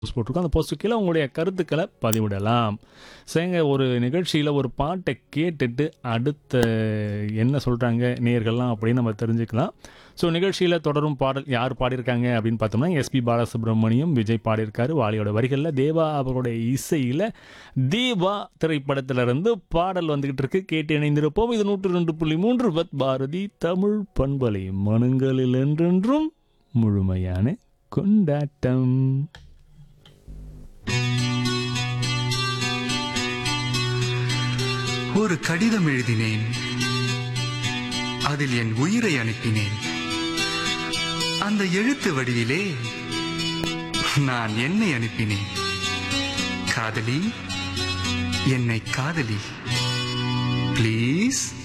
Post போட்டிருக்கோம். அந்த post கீழே உங்களுடைய கருத்துக்களை பதிவிடலாம். சரிங்க, ஒரு நிகழ்ச்சியில் ஒரு பாட்டை கேட்டுட்டு அடுத்த என்ன சொல்கிறாங்க நேயர்கள்லாம் அப்படின்னு நம்ம தெரிஞ்சுக்கலாம். ஸோ நிகழ்ச்சியில் தொடரும் பாடல் யார் பாடியிருக்காங்க அப்படின்னு பார்த்தோம்னா எஸ்பி பாலசுப்ரமணியம், விஜய் பாடியிருக்காரு. வாலியோட வரிகளில் தேவா அவருடைய இசையில் தேவா திரைப்படத்திலிருந்து பாடல் வந்துக்கிட்டு இருக்கு. கேட்டு இணைந்திருப்போம். இது 102.3 வத் பாரதி தமிழ் பண்பலை மனங்களில் என்றென்றும் முழுமையான கொண்டாட்டம். ஒரு கடிதம் எழுதினேன், அதில் என் உயிரை அனுப்பினேன். அந்த எழுத்து வடிவிலே நான் என்னை அனுப்பினேன். காதலி, என்னை காதலி, ப்ளீஸ்.